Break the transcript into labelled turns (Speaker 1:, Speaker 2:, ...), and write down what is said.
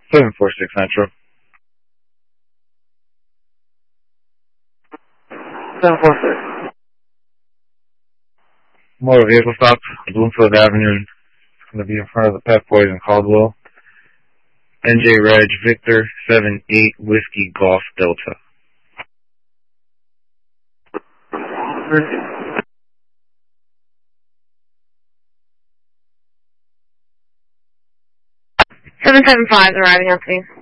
Speaker 1: 746 Metro.
Speaker 2: 746.
Speaker 1: Motor vehicle stop, Bloomfield Avenue. It's going to be in front of the Pep Boys in Caldwell. NJ Reg Victor 78 Whiskey Golf Delta.
Speaker 3: 775 arriving, please.